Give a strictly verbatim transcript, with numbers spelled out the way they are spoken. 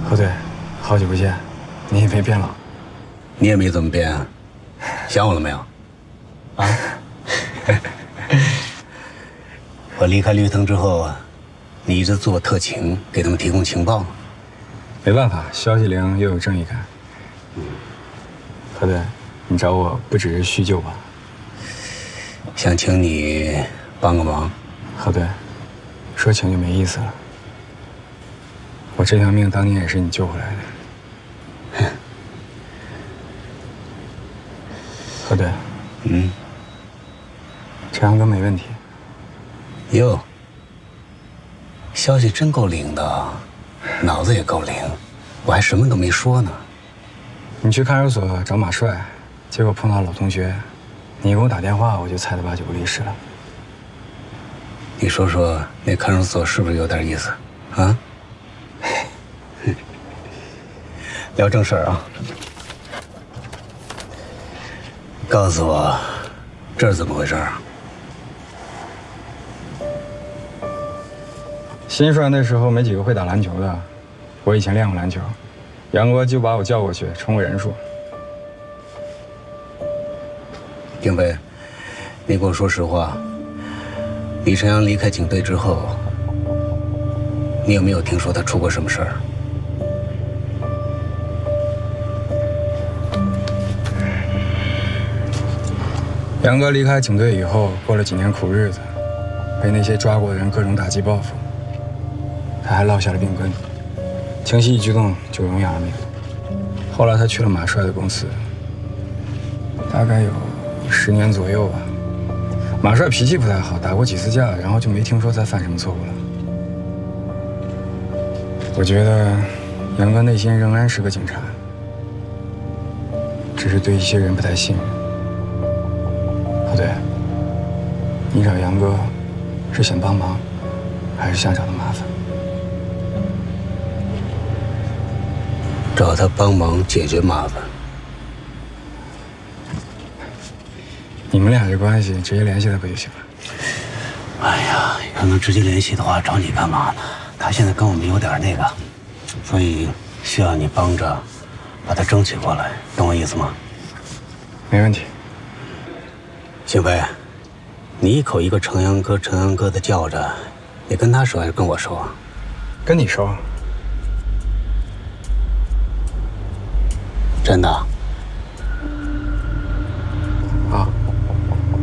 何队，好久不见，你也没变老。 你也没怎么变，想我了没有？啊？我离开绿藤之后啊，你一直做特情，给他们提供情报。 没办法，消息灵又有正义感。嗯，何队，你找我不只是叙旧吧？ 想请你帮个忙。 何队，说请就没意思了。我这条命当年也是你救回来的。何队， 嗯， 陈阳哥没问题。 哟，消息真够灵的，脑子也够灵，我还什么都没说呢。 你去看守所找马帅，结果碰到老同学，你给我打电话，我就猜得八九不离十了。 你说说，那看守所是不是有点意思？啊？聊正事儿啊。告诉我，这是怎么回事啊？ 新帅那时候没几个会打篮球的，我以前练过篮球，杨哥就把我叫过去充个人数。 丁飞，你给我说实话，李晨阳离开警队之后，你有没有听说他出过什么事儿？ 杨哥离开警队以后，过了几年苦日子，被那些抓过的人各种打击报复，他还落下了病根，情绪一激动就容易而命。后来他去了马帅的公司，大概有十年左右吧。马帅脾气不太好，打过几次架，然后就没听说再犯什么错误了。我觉得杨哥内心仍然是个警察，只是对一些人不太信任。不对，你找杨哥是想帮忙，还是想找他麻烦？ 找他帮忙解决麻烦。 你们俩这关系，直接联系他不就行了？ 哎呀，要能直接联系的话，找你干嘛呢？他现在跟我们有点那个，所以需要你帮着把他争取过来，懂我意思吗？ 没问题。 星飞，你一口一个程阳哥、程阳哥的叫着，你跟他说还是跟我说啊？ 跟你说。 真的？